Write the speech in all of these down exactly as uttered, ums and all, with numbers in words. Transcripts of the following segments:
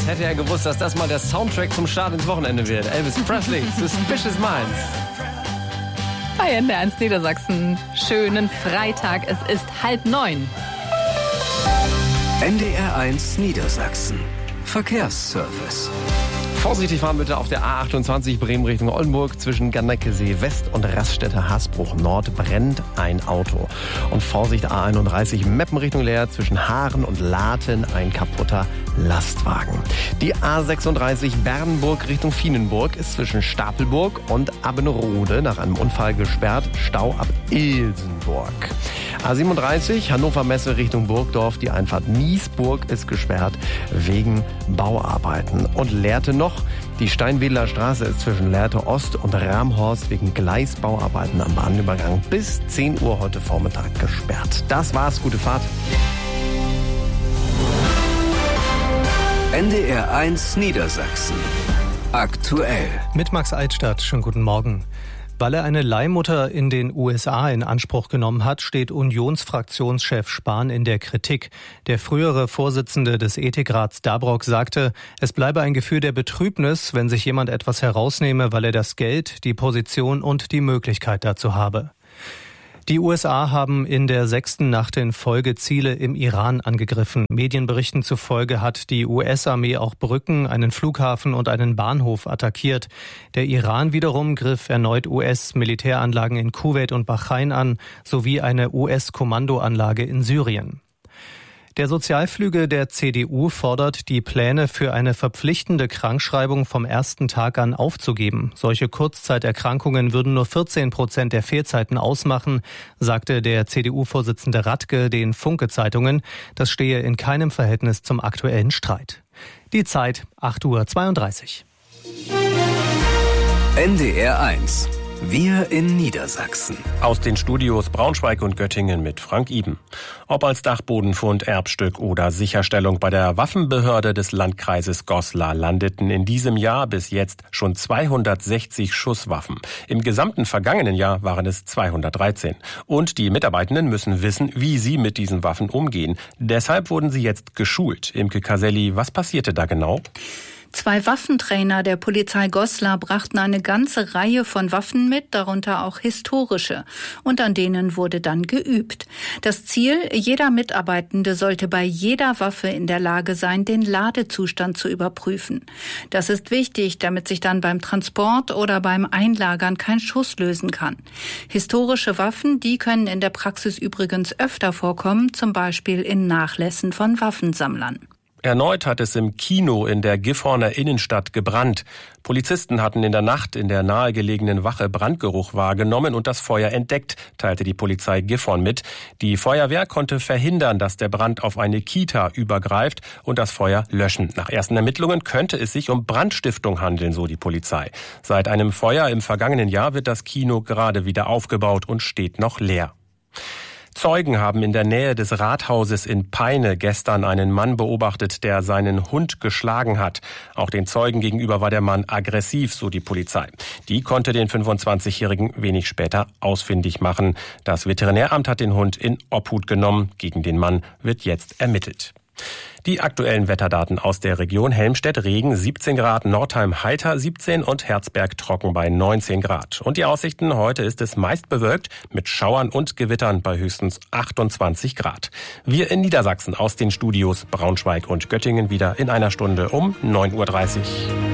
hätte er gewusst, dass das mal der Soundtrack zum Start ins Wochenende wird. Elvis Presley, Suspicious Minds. Bei N D R eins Niedersachsen. Schönen Freitag. Es ist halb neun. N D R eins Niedersachsen. Verkehrsservice. Vorsichtig fahren bitte auf der A achtundzwanzig Bremen Richtung Oldenburg. Zwischen Garneckesee West und Raststätte Hasbruch Nord brennt ein Auto. Und Vorsicht A einunddreißig Meppen Richtung Leer. Zwischen Haaren und Laten ein kaputter Lastwagen. Die A sechsunddreißig Bernburg Richtung Vienenburg ist zwischen Stapelburg und Abbenrode nach einem Unfall gesperrt. Stau ab Ilsenburg. A siebenunddreißig Hannover Messe Richtung Burgdorf. Die Einfahrt Niesburg ist gesperrt wegen Bauarbeiten. Und Lehrte noch. Die Steinwedler Straße ist zwischen Lehrte Ost und Ramhorst wegen Gleisbauarbeiten am Bahnübergang bis zehn Uhr heute Vormittag gesperrt. Das war's. Gute Fahrt. N D R eins Niedersachsen. Aktuell. Mit Max Altstadt. Schönen guten Morgen. Weil er eine Leihmutter in den U S A in Anspruch genommen hat, steht Unionsfraktionschef Spahn in der Kritik. Der frühere Vorsitzende des Ethikrats Dabrock sagte, es bleibe ein Gefühl der Betrübnis, wenn sich jemand etwas herausnehme, weil er das Geld, die Position und die Möglichkeit dazu habe. Die U S A haben in der sechsten Nacht in Folge Ziele im Iran angegriffen. Medienberichten zufolge hat die U S-Armee auch Brücken, einen Flughafen und einen Bahnhof attackiert. Der Iran wiederum griff erneut U S-Militäranlagen in Kuwait und Bahrain an, sowie eine U S-Kommandoanlage in Syrien. Der Sozialflügel der C D U fordert, die Pläne für eine verpflichtende Krankschreibung vom ersten Tag an aufzugeben. Solche Kurzzeiterkrankungen würden nur vierzehn Prozent der Fehlzeiten ausmachen, sagte der C D U-Vorsitzende Radke den Funke-Zeitungen. Das stehe in keinem Verhältnis zum aktuellen Streit. Die Zeit acht Uhr zweiunddreißig. N D R eins. Wir in Niedersachsen. Aus den Studios Braunschweig und Göttingen mit Frank Iben. Ob als Dachbodenfund, Erbstück oder Sicherstellung bei der Waffenbehörde des Landkreises Goslar landeten in diesem Jahr bis jetzt schon zweihundertsechzig Schusswaffen. Im gesamten vergangenen Jahr waren es zweihundertdreizehn. Und die Mitarbeitenden müssen wissen, wie sie mit diesen Waffen umgehen. Deshalb wurden sie jetzt geschult. Imke Caselli, was passierte da genau? Zwei Waffentrainer der Polizei Goslar brachten eine ganze Reihe von Waffen mit, darunter auch historische. Und an denen wurde dann geübt. Das Ziel, jeder Mitarbeitende sollte bei jeder Waffe in der Lage sein, den Ladezustand zu überprüfen. Das ist wichtig, damit sich dann beim Transport oder beim Einlagern kein Schuss lösen kann. Historische Waffen, die können in der Praxis übrigens öfter vorkommen, zum Beispiel in Nachlässen von Waffensammlern. Erneut hat es im Kino in der Gifhorner Innenstadt gebrannt. Polizisten hatten in der Nacht in der nahegelegenen Wache Brandgeruch wahrgenommen und das Feuer entdeckt, teilte die Polizei Gifhorn mit. Die Feuerwehr konnte verhindern, dass der Brand auf eine Kita übergreift und das Feuer löschen. Nach ersten Ermittlungen könnte es sich um Brandstiftung handeln, so die Polizei. Seit einem Feuer im vergangenen Jahr wird das Kino gerade wieder aufgebaut und steht noch leer. Zeugen haben in der Nähe des Rathauses in Peine gestern einen Mann beobachtet, der seinen Hund geschlagen hat. Auch den Zeugen gegenüber war der Mann aggressiv, so die Polizei. Die konnte den fünfundzwanzigjährigen wenig später ausfindig machen. Das Veterinäramt hat den Hund in Obhut genommen. Gegen den Mann wird jetzt ermittelt. Die aktuellen Wetterdaten aus der Region: Helmstedt Regen siebzehn Grad, Nordheim heiter siebzehn und Herzberg trocken bei neunzehn Grad. Und die Aussichten: heute ist es meist bewölkt mit Schauern und Gewittern bei höchstens achtundzwanzig Grad. Wir in Niedersachsen aus den Studios Braunschweig und Göttingen wieder in einer Stunde um neun Uhr dreißig.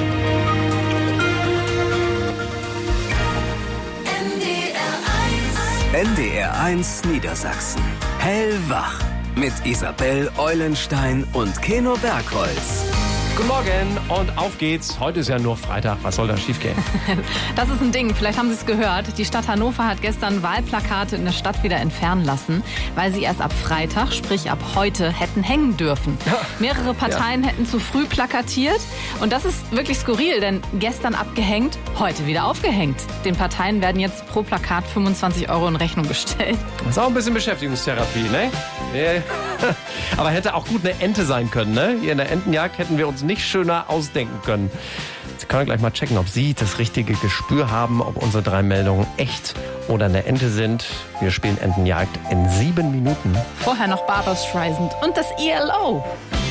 N D R eins Niedersachsen. Hellwach. Mit Isabel Eulenstein und Keno Bergholz. Guten Morgen und auf geht's. Heute ist ja nur Freitag. Was soll da schiefgehen? Das ist ein Ding. Vielleicht haben Sie es gehört. Die Stadt Hannover hat gestern Wahlplakate in der Stadt wieder entfernen lassen, weil sie erst ab Freitag, sprich ab heute, hätten hängen dürfen. Ja. Mehrere Parteien ja. hätten zu früh plakatiert. Und das ist wirklich skurril, denn gestern abgehängt, heute wieder aufgehängt. Den Parteien werden jetzt pro Plakat fünfundzwanzig Euro in Rechnung gestellt. Das ist auch ein bisschen Beschäftigungstherapie, ne? Aber hätte auch gut eine Ente sein können, ne? Hier in der Entenjagd hätten wir uns nicht schöner ausdenken können. Sie können gleich mal checken, ob Sie das richtige Gespür haben, ob unsere drei Meldungen echt oder eine Ente sind. Wir spielen Entenjagd in sieben Minuten. Vorher noch Barbra Streisand und das E L O.